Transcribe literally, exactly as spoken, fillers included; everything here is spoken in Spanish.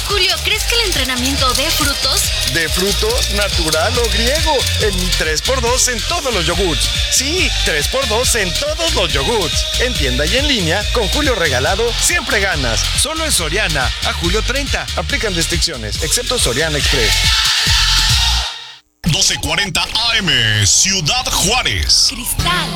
Julio, ¿crees que el entrenamiento dé frutos? ¿De frutos, natural o griego? En mi tres por dos en todos los yogurts. Sí, tres por dos en todos los yogurts. En tienda y en línea, con Julio regalado, siempre ganas. Solo en Soriana, a julio treinta. Aplican restricciones, excepto Soriana Express. doce cuarenta A M, Ciudad Juárez. Cristal